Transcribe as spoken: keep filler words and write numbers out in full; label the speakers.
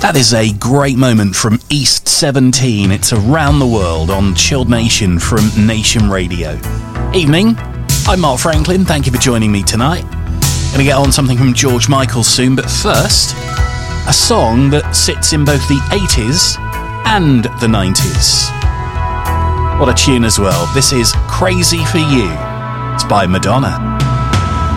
Speaker 1: That is a great moment from East seventeen. It's Around the World on Chilled Nation from Nation Radio. Evening, I'm Mark Franklin. Thank you for joining me tonight. Going to get on something from George Michael soon, but first, a song that sits in both the eighties and the nineties. What a tune as well. This is Crazy for You. It's by Madonna.